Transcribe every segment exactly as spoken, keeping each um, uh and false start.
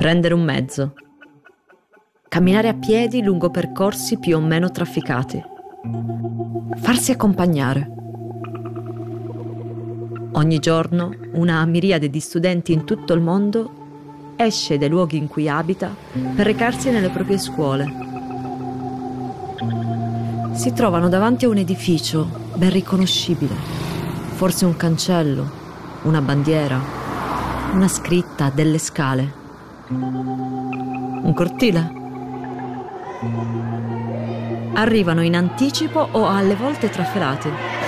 Prendere un mezzo. Camminare a piedi lungo percorsi più o meno trafficati. Farsi accompagnare. Ogni giorno una miriade di studenti in tutto il mondo esce dai luoghi in cui abita per recarsi nelle proprie scuole. Si trovano davanti a un edificio ben riconoscibile, forse un cancello, una bandiera, una scritta, delle scale. Un cortile? Arrivano in anticipo o alle volte trafelati.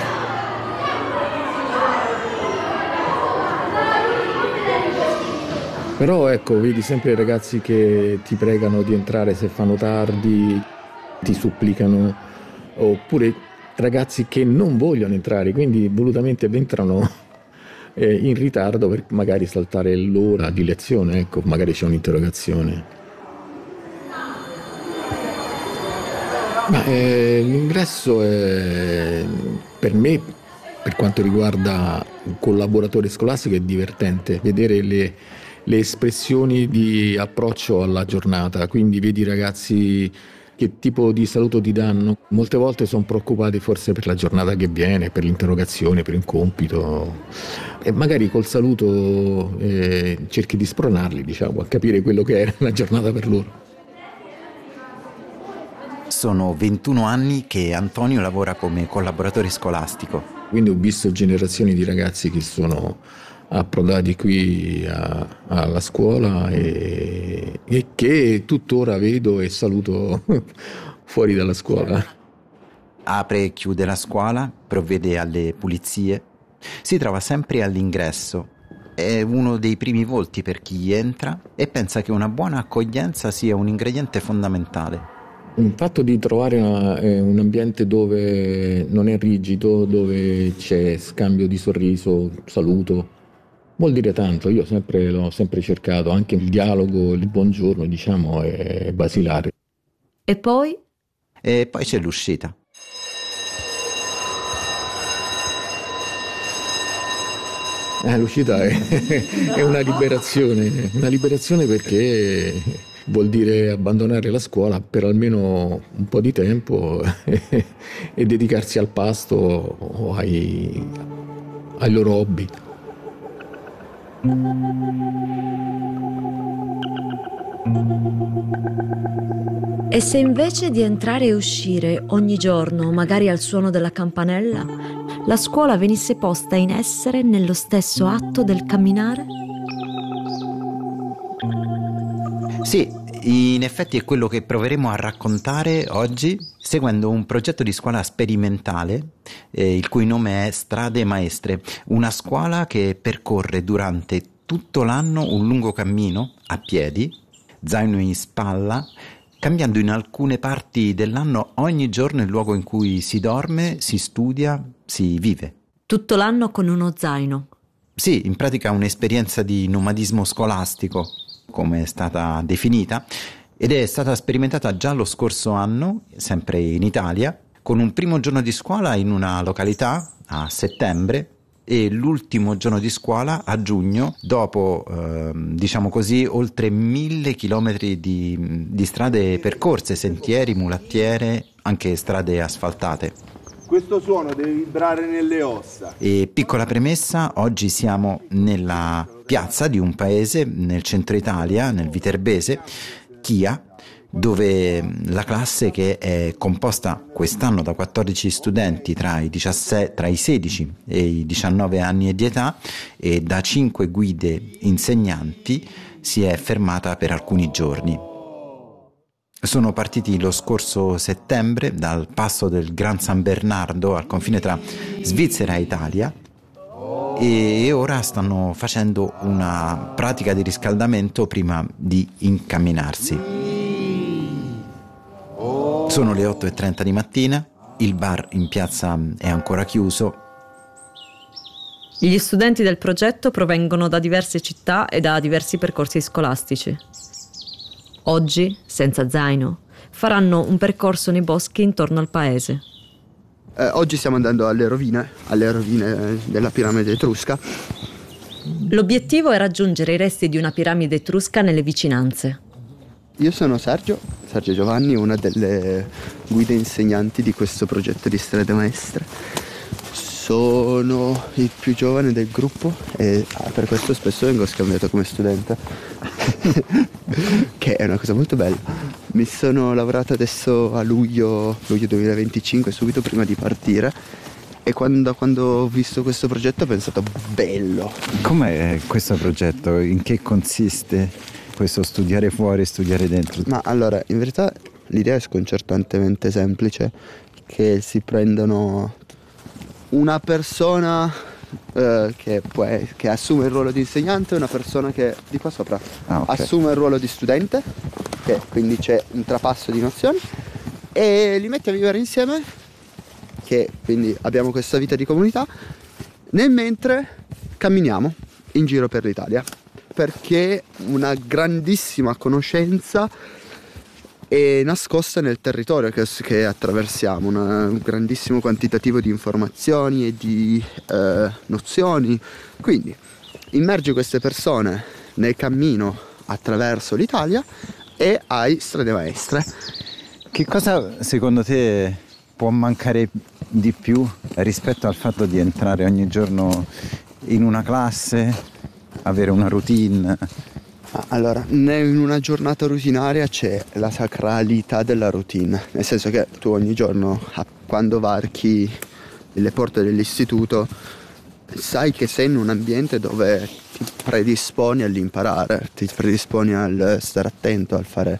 Però ecco, vedi sempre i ragazzi che ti pregano di entrare se fanno tardi, ti supplicano, oppure ragazzi che non vogliono entrare, quindi volutamente entrano eh, in ritardo per magari saltare l'ora di lezione, ecco, magari c'è un'interrogazione. Ma, eh, l'ingresso è, per me, per quanto riguarda un collaboratore scolastico, è divertente vedere le, le espressioni di approccio alla giornata, quindi vedi i ragazzi che tipo di saluto ti danno. Molte volte sono preoccupati forse per la giornata che viene, per l'interrogazione, per un compito, e magari col saluto eh, cerchi di spronarli, diciamo, a capire quello che è la giornata per loro. Sono ventuno anni che Antonio lavora come collaboratore scolastico. Quindi ho visto generazioni di ragazzi che sono approdati qui a, alla scuola e, e che tuttora vedo e saluto fuori dalla scuola. Apre e chiude la scuola, provvede alle pulizie, si trova sempre all'ingresso. È uno dei primi volti per chi entra e pensa che una buona accoglienza sia un ingrediente fondamentale. Il fatto di trovare una, eh, un ambiente dove non è rigido, dove c'è scambio di sorriso, saluto, vuol dire tanto. Io sempre l'ho sempre cercato, anche il dialogo, il buongiorno, diciamo, è basilare. E poi? E poi c'è l'uscita. Eh, l'uscita è, è una liberazione, una liberazione perché vuol dire abbandonare la scuola per almeno un po' di tempo e, e dedicarsi al pasto o ai, ai loro hobby. E se invece di entrare e uscire ogni giorno, magari al suono della campanella, la scuola venisse posta in essere nello stesso atto del camminare? Sì, in effetti è quello che proveremo a raccontare oggi seguendo un progetto di scuola sperimentale eh, il cui nome è Strade Maestre, una scuola che percorre durante tutto l'anno un lungo cammino a piedi, zaino in spalla, cambiando in alcune parti dell'anno ogni giorno il luogo in cui si dorme, si studia, si vive. Tutto l'anno con uno zaino? Sì, in pratica un'esperienza di nomadismo scolastico, come è stata definita, ed è stata sperimentata già lo scorso anno, sempre in Italia, con un primo giorno di scuola in una località a settembre e l'ultimo giorno di scuola a giugno, dopo eh, diciamo così oltre mille chilometri di, di strade percorse, sentieri, mulattiere, anche strade asfaltate. Questo suono deve vibrare nelle ossa. E piccola premessa, oggi siamo nella piazza di un paese nel centro Italia, nel Viterbese, Chia, dove la classe, che è composta quest'anno da quattordici studenti tra i, diciassette, tra i sedici e i diciannove anni di età e da cinque guide insegnanti, si è fermata per alcuni giorni. Sono partiti lo scorso settembre dal passo del Gran San Bernardo al confine tra Svizzera e Italia e ora stanno facendo una pratica di riscaldamento prima di incamminarsi. Sono le otto e trenta di mattina, il bar in piazza è ancora chiuso. Gli studenti del progetto provengono da diverse città e da diversi percorsi scolastici. Oggi, senza zaino, faranno un percorso nei boschi intorno al paese. Eh, oggi stiamo andando alle rovine, alle rovine della piramide etrusca, L'obiettivo è raggiungere i resti di una piramide etrusca nelle vicinanze. Io sono Sergio, Sergio Giovanni, una delle guide insegnanti di questo progetto di Strade Maestre. Sono il più giovane del gruppo e per questo spesso vengo scambiato come studente, che è una cosa molto bella. Mi sono lavorato adesso a luglio, luglio duemilaventicinque, subito prima di partire, e quando, quando ho visto questo progetto ho pensato bello. Com'è questo progetto? In che consiste questo studiare fuori e studiare dentro? Ma allora, in verità l'idea è sconcertantemente semplice, che si prendono una persona eh, che, può, che assume il ruolo di insegnante e una persona che, di qua sopra, ah, okay. assume il ruolo di studente, che quindi c'è un trapasso di nozioni, e li metti a vivere insieme, che quindi abbiamo questa vita di comunità, nel mentre camminiamo in giro per l'Italia, perché una grandissima conoscenza è nascosta nel territorio che, che attraversiamo, una, un grandissimo quantitativo di informazioni e di eh, nozioni. Quindi immergi queste persone nel cammino attraverso l'Italia e hai Strade Maestre. Che cosa secondo te può mancare di più rispetto al fatto di entrare ogni giorno in una classe, avere una routine? Allora, in una giornata rutinaria c'è la sacralità della routine, nel senso che tu ogni giorno, quando varchi le porte dell'istituto, sai che sei in un ambiente dove ti predisponi all'imparare, ti predisponi al stare attento, al fare,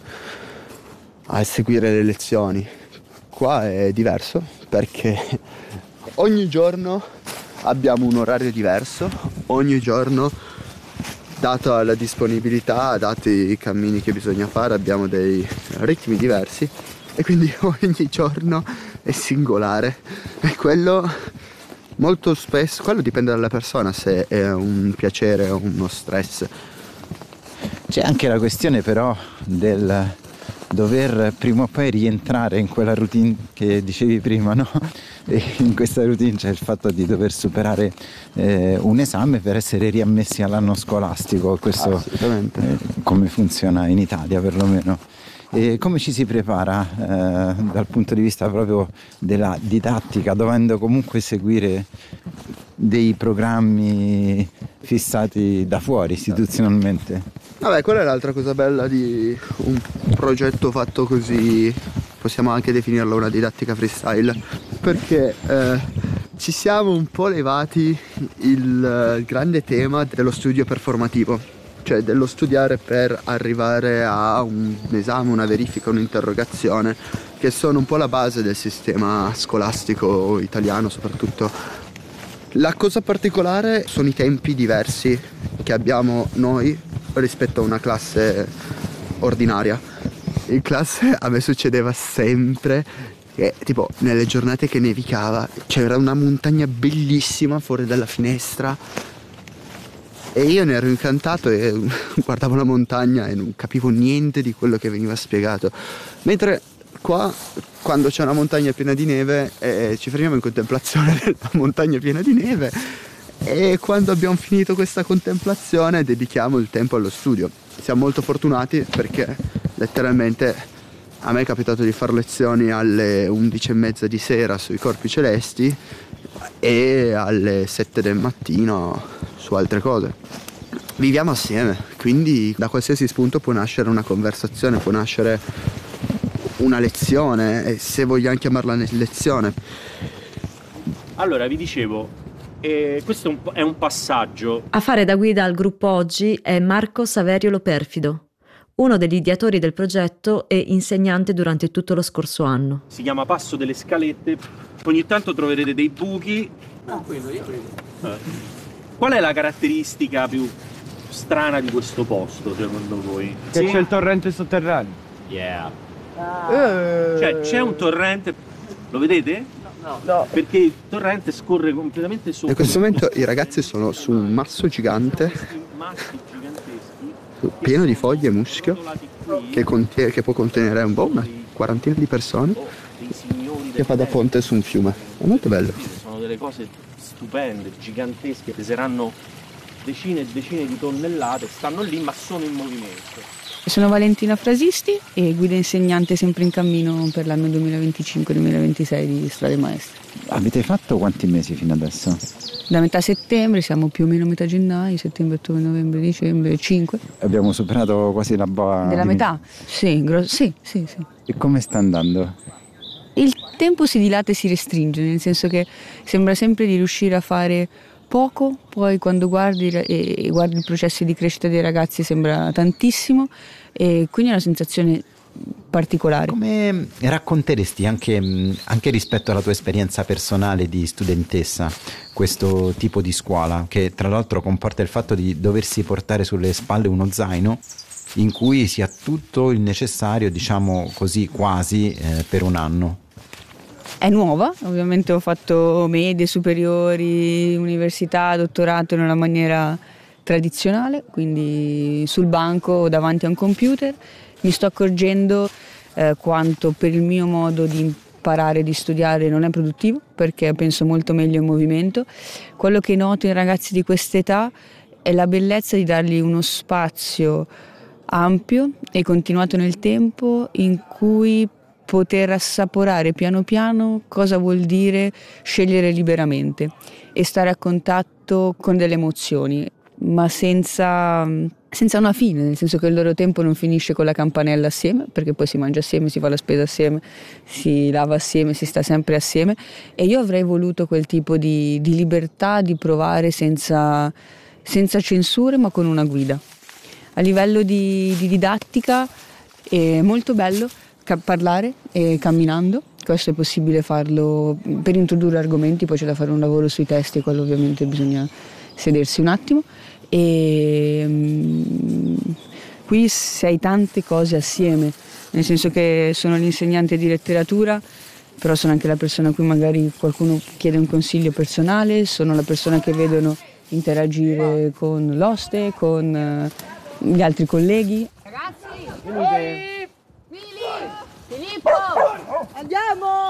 a seguire le lezioni. Qua è diverso perché ogni giorno abbiamo un orario diverso, ogni giorno, dato la disponibilità, dati i cammini che bisogna fare, abbiamo dei ritmi diversi e quindi ogni giorno è singolare, e quello molto spesso, quello dipende dalla persona se è un piacere o uno stress. C'è anche la questione però del dover prima o poi rientrare in quella routine che dicevi prima, no? E in questa routine c'è il fatto di dover superare eh, un esame per essere riammessi all'anno scolastico. Questo eh, come funziona in Italia perlomeno. E come ci si prepara eh, dal punto di vista proprio della didattica, dovendo comunque seguire dei programmi fissati da fuori istituzionalmente? Vabbè, quella è l'altra cosa bella di un progetto fatto così, possiamo anche definirlo una didattica freestyle, perché eh, ci siamo un po' levati il, il grande tema dello studio performativo, cioè dello studiare per arrivare a un esame, una verifica, un'interrogazione, che sono un po' la base del sistema scolastico italiano soprattutto. La cosa particolare sono i tempi diversi che abbiamo noi rispetto a una classe ordinaria. In classe a me succedeva sempre che tipo nelle giornate che nevicava c'era una montagna bellissima fuori dalla finestra e io ne ero incantato e guardavo la montagna e non capivo niente di quello che veniva spiegato, mentre qua quando c'è una montagna piena di neve eh, ci fermiamo in contemplazione della montagna piena di neve, e quando abbiamo finito questa contemplazione dedichiamo il tempo allo studio. Siamo molto fortunati perché letteralmente a me è capitato di fare lezioni alle undici e mezza di sera sui corpi celesti e alle sette del mattino su altre cose. Viviamo assieme, quindi da qualsiasi spunto può nascere una conversazione, può nascere una lezione, e se vogliamo chiamarla lezione. Allora, vi dicevo, eh, questo è un, è un passaggio. A fare da guida al gruppo oggi è Marco Saverio Loperfido, uno degli ideatori del progetto e insegnante durante tutto lo scorso anno. Si chiama Passo delle Scalette, ogni tanto troverete dei buchi. Tranquillo, io vedo. Eh. Qual è la caratteristica più strana di questo posto, secondo voi? Che sì? C'è il torrente sotterraneo. Yeah. Ah. Cioè c'è un torrente, lo vedete? No, no. Perché il torrente scorre completamente sopra. In questo momento i ragazzi sono su un masso gigante massi giganteschi pieno di foglie e muschio che, contiene, che può contenere un po' una quarantina di persone, che fa da ponte su un fiume. È molto bello. Sono delle cose stupende, gigantesche, peseranno decine e decine di tonnellate, stanno lì ma sono in movimento. Sono Valentina Frasisti e guida insegnante sempre in cammino per l'anno duemilaventicinque duemilaventisei di Strade Maestre. Avete fatto quanti mesi fino adesso? Da metà settembre, siamo più o meno a metà gennaio, settembre, ottobre, novembre, dicembre, cinque. Abbiamo superato quasi la boa. Della di... metà? Sì, gro- sì, sì, sì. E come sta andando? Il tempo si dilata e si restringe, nel senso che sembra sempre di riuscire a fare poco, poi quando guardi, e guardi il processo di crescita dei ragazzi sembra tantissimo, e quindi è una sensazione particolare. Come racconteresti anche, anche rispetto alla tua esperienza personale di studentessa questo tipo di scuola, che tra l'altro comporta il fatto di doversi portare sulle spalle uno zaino in cui si ha tutto il necessario, diciamo così, quasi eh, per un anno? È nuova, ovviamente ho fatto medie, superiori, università, dottorato in una maniera tradizionale, quindi sul banco o davanti a un computer. Mi sto accorgendo eh, quanto per il mio modo di imparare, di studiare non è produttivo, perché penso molto meglio in movimento. Quello che noto in ragazzi di quest'età è la bellezza di dargli uno spazio ampio e continuato nel tempo in cui poter assaporare piano piano cosa vuol dire scegliere liberamente e stare a contatto con delle emozioni, ma senza, senza una fine, nel senso che il loro tempo non finisce con la campanella assieme, perché poi si mangia assieme, si fa la spesa assieme, si lava assieme, si sta sempre assieme, e io avrei voluto quel tipo di, di libertà di provare senza, senza censure, ma con una guida. A livello di, di didattica è molto bello parlare e camminando, questo è possibile farlo per introdurre argomenti, poi c'è da fare un lavoro sui testi e quello ovviamente bisogna sedersi un attimo, e um, qui sei tante cose assieme, nel senso che sono l'insegnante di letteratura, però sono anche la persona a cui magari qualcuno chiede un consiglio personale, sono la persona che vedono interagire con l'oste, con uh, gli altri colleghi. Ragazzi, venite! Filippo! Andiamo!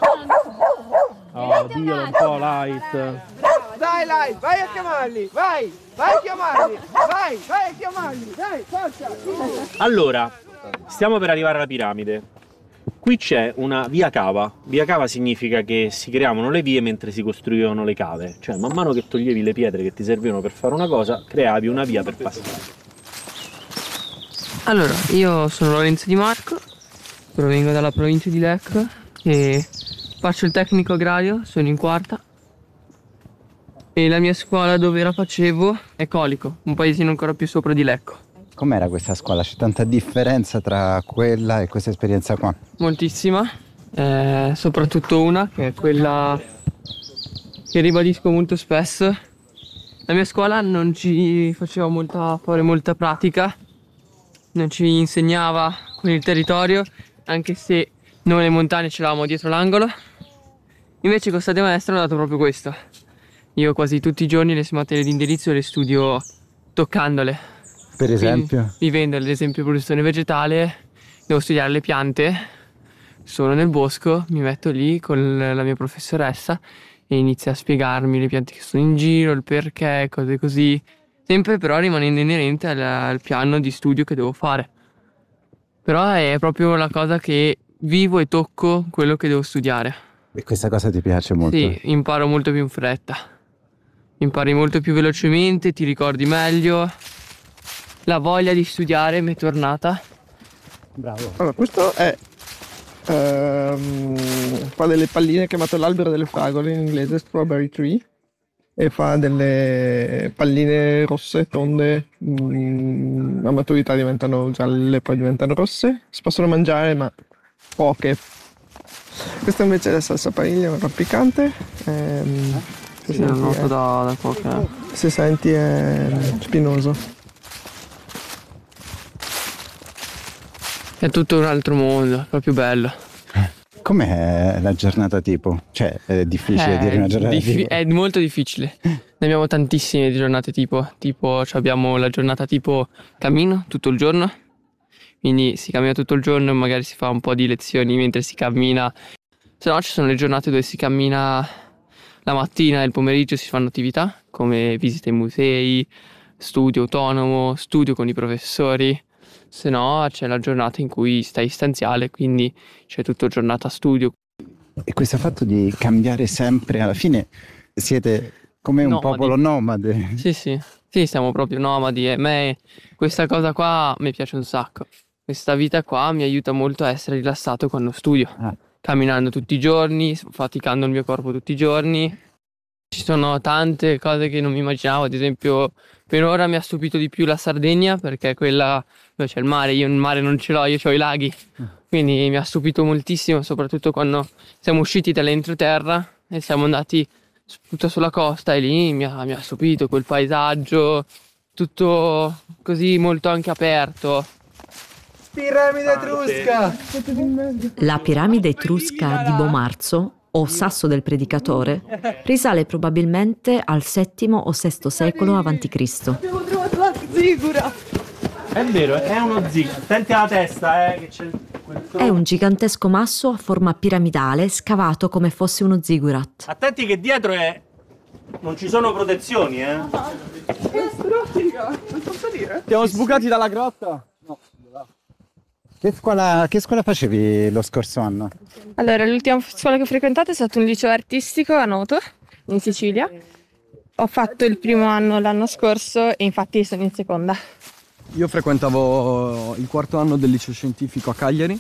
Oh, Dio, un po' light. Dai, Light, vai a chiamarli! Vai! Vai a chiamarli! Vai! Vai a chiamarli! Dai, forza! Allora, stiamo per arrivare alla piramide. Qui c'è una via cava. Via cava significa che si creavano le vie mentre si costruivano le cave. Cioè, man mano che toglievi le pietre che ti servivano per fare una cosa, creavi una via per passare. Allora, io sono Lorenzo Di Marco, provengo dalla provincia di Lecco e faccio il tecnico agrario, sono in quarta, e la mia scuola dove la facevo è Colico, un paesino ancora più sopra di Lecco. Com'era questa scuola? C'è tanta differenza tra quella e questa esperienza qua? Moltissima, eh, soprattutto una che è quella che ribadisco molto spesso. La mia scuola non ci faceva molta, fare molta pratica, non ci insegnava con il territorio, anche se noi le montagne ce l'avevamo dietro l'angolo. Invece con Strade Maestre hanno dato proprio questo. Io quasi tutti i giorni le materie di indirizzo le studio toccandole. Per esempio? Quindi, vivendo ad esempio produzione vegetale, devo studiare le piante, sono nel bosco, mi metto lì con la mia professoressa e inizia a spiegarmi le piante che sono in giro, il perché, cose così. Sempre però rimanendo inerente al, al piano di studio che devo fare. Però è proprio la cosa che vivo e tocco quello che devo studiare. E questa cosa ti piace molto? Sì, imparo molto più in fretta. Impari molto più velocemente, ti ricordi meglio. La voglia di studiare mi è tornata. Bravo. Allora, questo è ehm, fa delle palline, chiamato l'albero delle fragole in inglese, strawberry tree. E fa delle palline rosse, tonde, mh, a maturità diventano gialle, poi diventano rosse. Si possono mangiare, ma poche. Questa invece è la salsa paniglia, un piccante. Ehm, se, Sì, senti, l'ho è, fatto da, da poco. se senti è spinoso. È tutto un altro mondo, proprio bello. Com'è la giornata tipo? Cioè, è difficile Eh, dire una giornata diffi- tipo? È molto difficile. Ne abbiamo tantissime di giornate tipo. Tipo abbiamo la giornata tipo cammino tutto il giorno. Quindi si cammina tutto il giorno e magari si fa un po' di lezioni mentre si cammina. Se no ci sono le giornate dove si cammina la mattina e il pomeriggio si fanno attività come visite ai musei, studio autonomo, studio con i professori, se no c'è la giornata in cui stai stanziale, quindi c'è tutta giornata studio. E questo fatto di cambiare sempre, alla fine siete come un Nomadi. popolo nomade. Sì, sì, sì, siamo proprio nomadi e a me questa cosa qua mi piace un sacco. Questa vita qua mi aiuta molto a essere rilassato quando studio, Ah. camminando tutti i giorni, faticando il mio corpo tutti i giorni. Ci sono tante cose che non mi immaginavo, ad esempio per ora mi ha stupito di più la Sardegna perché è quella dove c'è il mare, io il mare non ce l'ho, io ho i laghi, quindi mi ha stupito moltissimo, soprattutto quando siamo usciti dall'entroterra e siamo andati tutto sulla costa e lì mi ha, mi ha stupito quel paesaggio, tutto così molto anche aperto. Piramide etrusca! La piramide etrusca di Bomarzo, o Sasso del Predicatore, risale probabilmente al settimo o sesto secolo avanti Cristo. Abbiamo trovato la zigura! È vero, è uno zig. Attenti alla testa, eh, che c'è quel È un gigantesco masso a forma piramidale scavato come fosse uno zigurat. Attenti che dietro è... non ci sono protezioni, eh. È strottica! Non posso dire? Siamo sbucati dalla grotta. No. Che scuola, che scuola facevi lo scorso anno? Allora, l'ultima scuola che ho frequentato è stato un liceo artistico a Noto, in Sicilia. Ho fatto il primo anno l'anno scorso e infatti sono in seconda. Io frequentavo il quarto anno del liceo scientifico a Cagliari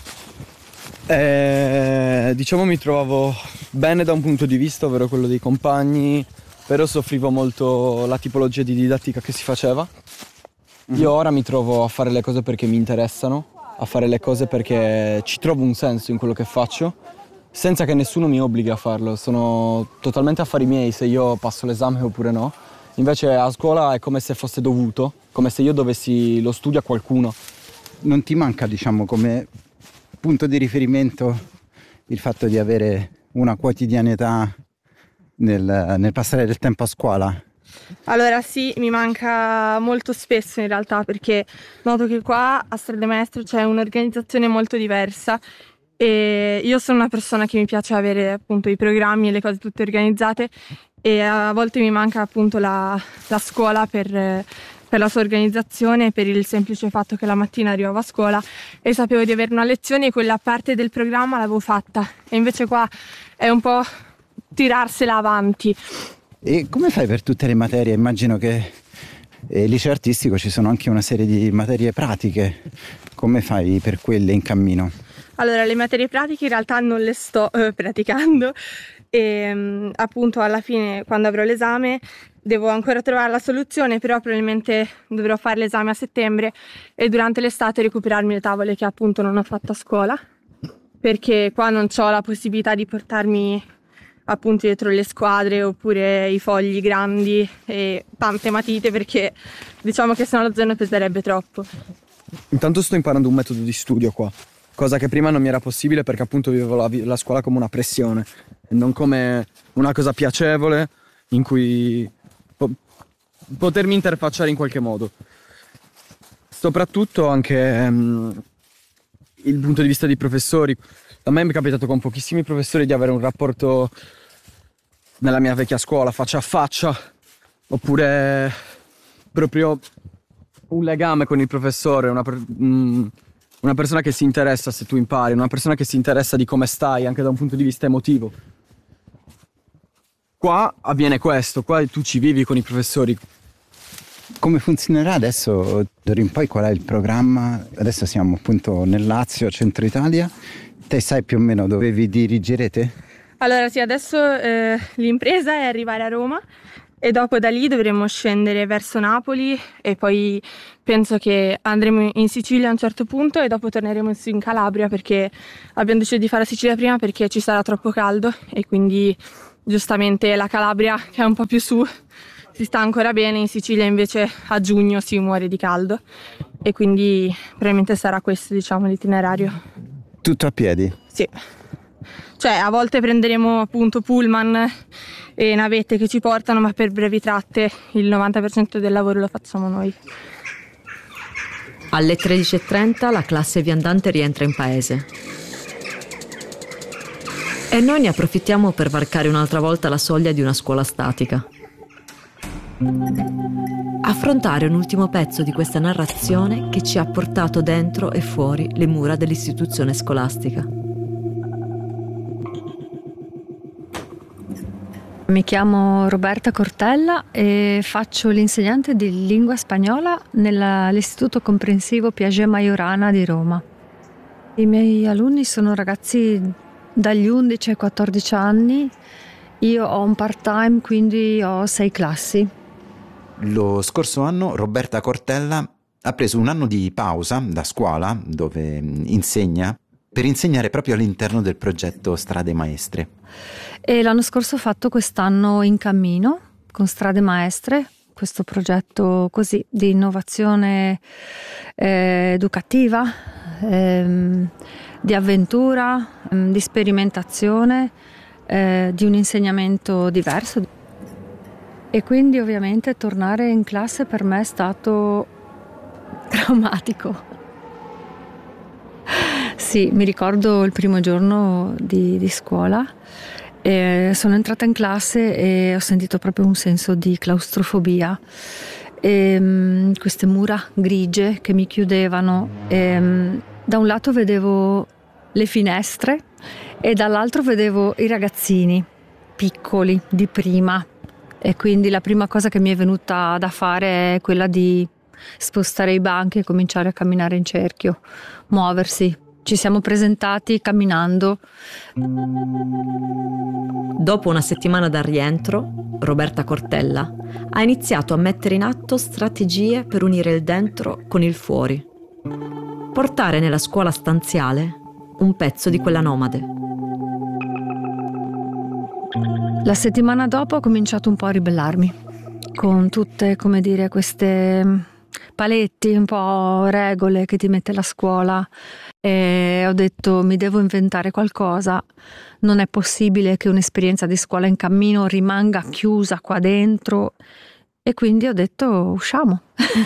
e diciamo mi trovavo bene da un punto di vista, ovvero quello dei compagni, però soffrivo molto la tipologia di didattica che si faceva. Io ora mi trovo a fare le cose perché mi interessano, a fare le cose perché ci trovo un senso in quello che faccio, senza che nessuno mi obblighi a farlo. Sono totalmente affari miei se io passo l'esame oppure no. Invece a scuola è come se fosse dovuto, come se io dovessi lo studio a qualcuno. Non ti manca, diciamo, come punto di riferimento il fatto di avere una quotidianità nel, nel passare del tempo a scuola? Allora sì, mi manca molto spesso in realtà perché noto che qua a Strade Maestre c'è un'organizzazione molto diversa e io sono una persona che mi piace avere appunto i programmi e le cose tutte organizzate e a volte mi manca appunto la, la scuola per, per la sua organizzazione, per il semplice fatto che la mattina arrivavo a scuola e sapevo di avere una lezione e quella parte del programma l'avevo fatta e invece qua è un po' tirarsela avanti. E come fai per tutte le materie? Immagino che al liceo artistico ci sono anche una serie di materie pratiche. Come fai per quelle in cammino? Allora, le materie pratiche in realtà non le sto eh, praticando e um, appunto alla fine quando avrò l'esame devo ancora trovare la soluzione, però probabilmente dovrò fare l'esame a settembre e durante l'estate recuperarmi le tavole che appunto non ho fatto a scuola perché qua non ho la possibilità di portarmi appunto dietro le squadre oppure i fogli grandi e tante matite perché diciamo che sennò lo zaino peserebbe troppo. Intanto sto imparando un metodo di studio qua, cosa che prima non mi era possibile perché appunto vivevo la, la scuola come una pressione e non come una cosa piacevole in cui po- potermi interfacciare in qualche modo. Soprattutto anche um, il punto di vista dei professori. A me mi è capitato con pochissimi professori di avere un rapporto nella mia vecchia scuola faccia a faccia oppure proprio un legame con il professore, una, per, mm, una persona che si interessa se tu impari, una persona che si interessa di come stai anche da un punto di vista emotivo. Qua avviene questo, qua tu ci vivi con i professori. Come funzionerà adesso d'ora in poi? Qual è il programma? Adesso siamo appunto nel Lazio, centro Italia. Te sai più o meno dove vi dirigerete? Allora sì, adesso eh, l'impresa è arrivare a Roma e dopo da lì dovremo scendere verso Napoli e poi penso che andremo in Sicilia a un certo punto e dopo torneremo su in Calabria perché abbiamo deciso di fare la Sicilia prima perché ci sarà troppo caldo e quindi giustamente la Calabria che è un po' più su si sta ancora bene, in Sicilia invece a giugno si muore di caldo e quindi probabilmente sarà questo diciamo l'itinerario. Tutto a piedi? Sì. Cioè a volte prenderemo appunto pullman e navette che ci portano, ma per brevi tratte il novanta per cento del lavoro lo facciamo noi. Alle tredici e trenta la classe viandante rientra in paese. E noi ne approfittiamo per varcare un'altra volta la soglia di una scuola statica. Affrontare un ultimo pezzo di questa narrazione che ci ha portato dentro e fuori le mura dell'istituzione scolastica. Mi chiamo Roberta Cortella e faccio l'insegnante di lingua spagnola nell'Istituto Comprensivo Piaget Majorana di Roma. I miei alunni sono ragazzi dagli undici ai quattordici anni. Io ho un part-time, quindi ho sei classi. Lo scorso anno Roberta Cortella ha preso un anno di pausa da scuola, dove insegna, per insegnare proprio all'interno del progetto Strade Maestre. E l'anno scorso ho fatto quest'anno In Cammino con Strade Maestre, questo progetto così di innovazione eh, educativa, ehm, di avventura, ehm, di sperimentazione, eh, di un insegnamento diverso. E quindi ovviamente tornare in classe per me è stato traumatico. Sì, mi ricordo il primo giorno di, di scuola. E sono entrata in classe e ho sentito proprio un senso di claustrofobia. E, um, queste mura grigie che mi chiudevano. E, um, da un lato vedevo le finestre e dall'altro vedevo i ragazzini piccoli di prima. E quindi la prima cosa che mi è venuta da fare è quella di spostare i banchi e cominciare a camminare in cerchio, muoversi. Ci siamo presentati camminando. Dopo una settimana dal rientro, Roberta Cortella ha iniziato a mettere in atto strategie per unire il dentro con il fuori. Portare nella scuola stanziale un pezzo di quella nomade. La settimana dopo ho cominciato un po' a ribellarmi con tutte, come dire, queste paletti, un po' regole che ti mette la scuola. E ho detto mi devo inventare qualcosa, non è possibile che un'esperienza di scuola in cammino rimanga chiusa qua dentro, e quindi ho detto usciamo.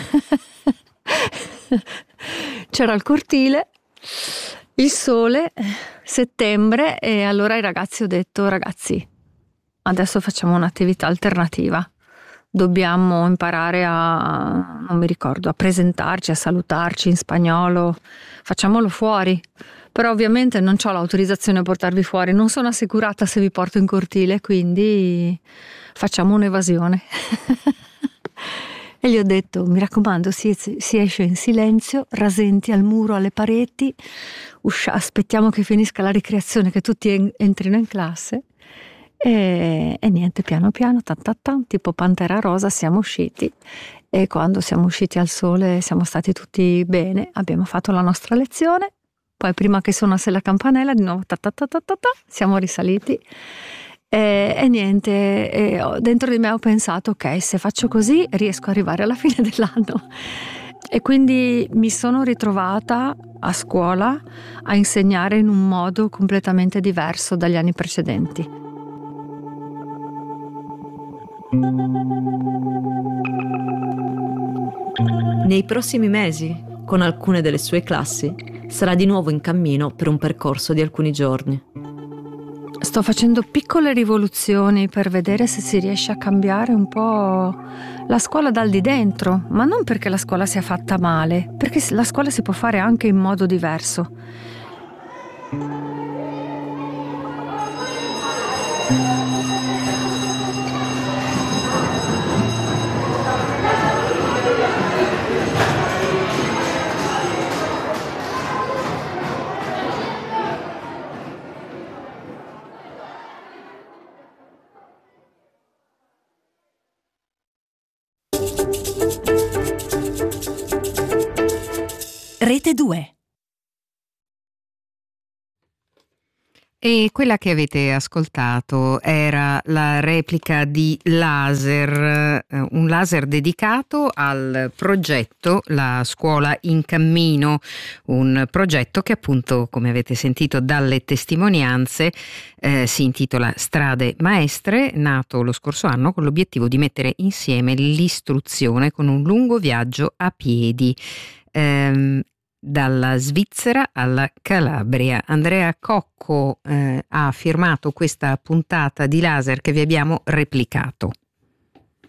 C'era il cortile, il sole, settembre, e allora ai ragazzi ho detto ragazzi adesso facciamo un'attività alternativa. Dobbiamo imparare a, non mi ricordo, a presentarci, a salutarci in spagnolo. Facciamolo fuori. Però ovviamente non ho l'autorizzazione a portarvi fuori. Non sono assicurata se vi porto in cortile, quindi facciamo un'evasione. E gli ho detto, mi raccomando, si, si esce in silenzio, rasenti al muro, alle pareti. Uscia, aspettiamo che finisca la ricreazione, che tutti en- entrino in classe. E, e niente, piano piano, tan, tan, tan, tipo Pantera Rosa, siamo usciti, e quando siamo usciti al sole siamo stati tutti bene, abbiamo fatto la nostra lezione, poi prima che suonasse la campanella di nuovo ta, ta, ta, ta, ta, ta, siamo risaliti e, e niente, e dentro di me ho pensato ok, se faccio così riesco ad arrivare alla fine dell'anno. E quindi mi sono ritrovata a scuola a insegnare in un modo completamente diverso dagli anni precedenti. Nei prossimi mesi, con alcune delle sue classi, sarà di nuovo in cammino per un percorso di alcuni giorni. Sto facendo piccole rivoluzioni per vedere se si riesce a cambiare un po' la scuola dal di dentro, ma non perché la scuola sia fatta male, perché la scuola si può fare anche in modo diverso. Rete due. E quella che avete ascoltato era la replica di Laser, eh, un laser dedicato al progetto La Scuola in Cammino, un progetto che appunto, come avete sentito dalle testimonianze, eh, si intitola Strade Maestre, nato lo scorso anno con l'obiettivo di mettere insieme l'istruzione con un lungo viaggio a piedi. Ehm, dalla Svizzera alla Calabria. Andrea Cocco eh, ha firmato questa puntata di Laser che vi abbiamo replicato.